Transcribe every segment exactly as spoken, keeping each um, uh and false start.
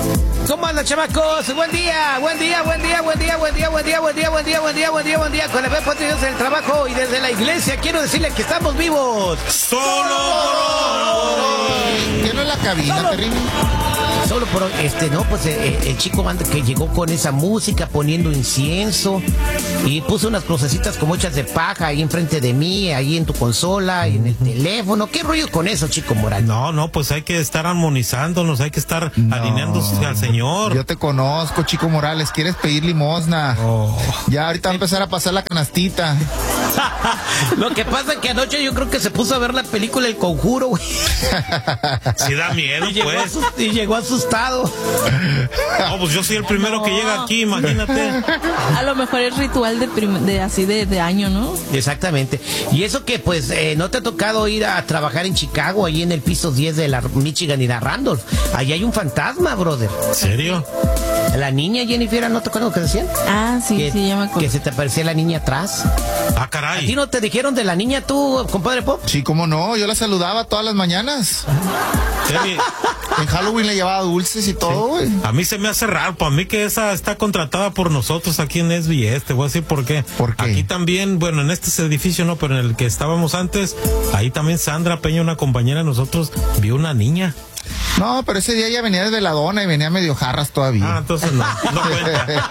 ¿Cómo andan, chamacos? Buen día, buen día, buen día, buen día, buen día, buen día, buen día, buen día, buen día, buen día, buen día. Con la fe por Dios en el trabajo y desde la iglesia quiero decirle que estamos vivos. ¡Solo! ¿Qué no es la cabina, terrible? Solo por este, no, pues eh, el chico anda que llegó con esa música poniendo incienso y puso unas crucecitas como hechas de paja ahí enfrente de mí, ahí en tu consola y en el teléfono. ¿Qué rollo con eso, Chico Morales? No, no, pues hay que estar armonizándonos, hay que estar no. alineándose al Señor. Yo te conozco, Chico Morales, quieres pedir limosna. Oh. Ya ahorita va a empezar a pasar la canastita. Lo que pasa es que anoche yo creo que se puso a ver la película El Conjuro, güey. Sí da miedo, y pues. Llegó y llegó asustado. No, pues yo soy el primero no. que llega aquí, imagínate. A lo mejor es ritual de, prim- de así de, de año, ¿no? Exactamente. Y eso que pues eh, no te ha tocado ir a trabajar en Chicago, ahí en el piso diez de la Michigan y la Randolph. Ahí hay un fantasma, brother. ¿En serio? La niña Jennifer, ¿no te acuerdas lo que decían? Ah, sí, que, sí, ya me acuerdo. Que se te aparecía la niña atrás. Ah, caray. ¿A ti no te dijeron de la niña tú, compadre Pop? Sí, cómo no, yo la saludaba todas las mañanas. ¿Serio? En Halloween le llevaba dulces y todo, güey. Sí. A mí se me hace raro, para mí que esa está contratada por nosotros aquí en S B S, te voy a decir por qué. ¿Por qué? Aquí también, bueno, en este edificio no, pero en el que estábamos antes, ahí también Sandra Peña, una compañera de nosotros, vio una niña. No, pero ese día ella venía desveladona y venía medio jarras todavía. Ah, entonces no, no cuenta.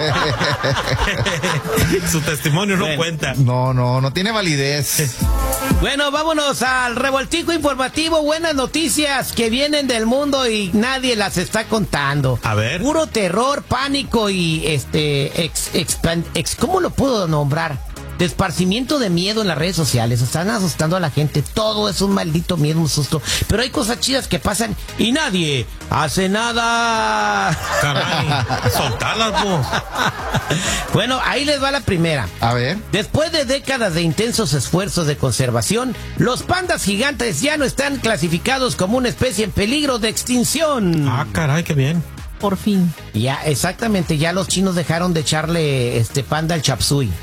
Su testimonio no bueno. cuenta. No, no, no tiene validez. Bueno, vámonos al revoltijo informativo. Buenas noticias que vienen del mundo y nadie las está contando. A ver. Puro terror, pánico y este, ex, ex, ex, ¿cómo lo puedo nombrar? Esparcimiento de miedo en las redes sociales. Están asustando a la gente. Todo es un maldito miedo, un susto. Pero hay cosas chidas que pasan y nadie hace nada. Caray, soltalas, vos. Bueno, ahí les va la primera. A ver. Después de décadas de intensos esfuerzos de conservación, los pandas gigantes ya no están clasificados como una especie en peligro de extinción. Ah, caray, qué bien. Por fin. Ya, exactamente, ya los chinos dejaron de echarle este panda al chapsui.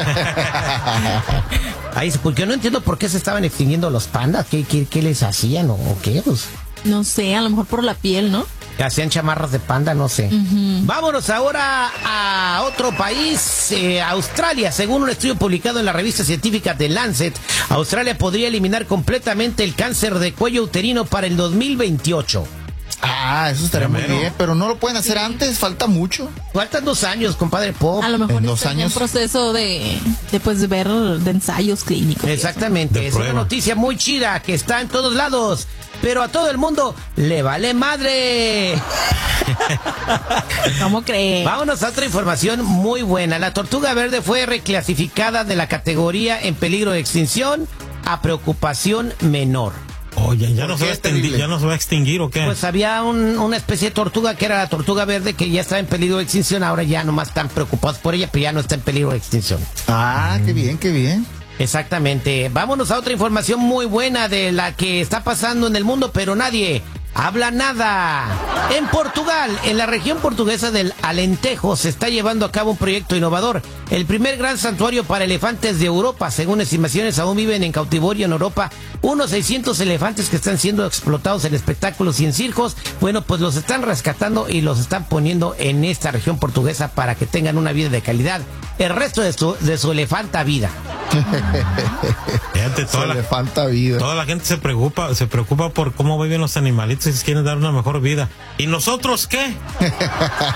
Ahí, porque yo no entiendo por qué se estaban extinguiendo los pandas. ¿Qué, qué, qué les hacían o, o qué? Pues, no sé, a lo mejor por la piel, ¿no? Hacían chamarras de panda, no sé. Uh-huh. Vámonos ahora a otro país, eh, Australia. Según un estudio publicado en la revista científica The Lancet, Australia podría eliminar completamente el cáncer de cuello uterino para el dos mil veintiocho. Ah, eso estaría muy bien, pero no lo pueden hacer antes, falta mucho. Faltan dos años, compadre Pop. A lo mejor en dos está años. en un proceso de, de, pues, de ver de ensayos clínicos. Exactamente, es prueba. Una noticia muy chida que está en todos lados, pero a todo el mundo le vale madre. ¿Cómo crees? Vámonos a otra información muy buena. La tortuga verde fue reclasificada de la categoría en peligro de extinción a preocupación menor. Oye, ¿ya no, se va a extinguir, ¿ya no se va a extinguir o qué? Pues había un, una especie de tortuga que era la tortuga verde que ya estaba en peligro de extinción. Ahora ya nomás están preocupados por ella, pero ya no está en peligro de extinción. Ah, mm. qué bien, qué bien. Exactamente. Vámonos a otra información muy buena de la que está pasando en el mundo, pero nadie habla nada. En Portugal, en la región portuguesa del Alentejo, se está llevando a cabo un proyecto innovador. El primer gran santuario para elefantes de Europa. Según estimaciones, aún viven en cautiverio en Europa unos seiscientos elefantes que están siendo explotados en espectáculos y en circos. Bueno, pues los están rescatando y los están poniendo en esta región portuguesa para que tengan una vida de calidad el resto de su, de su elefanta vida. Fíjate, toda, se la, le falta vida. Toda la gente se preocupa, se preocupa por cómo viven los animalitos y quieren dar una mejor vida. ¿Y nosotros qué?